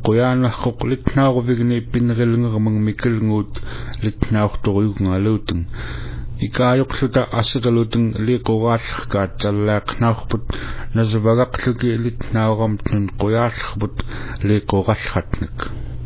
qoyaanarqoq litnaaruvigni pinnerilngermang mikilnguut litnaartoriugngaluuteng ikaayoqluta asiqaluteng liqoraallерkaat tallaaqnaarput nasavagaqluki litnaaramtnun qoyaallerput liqorallratnak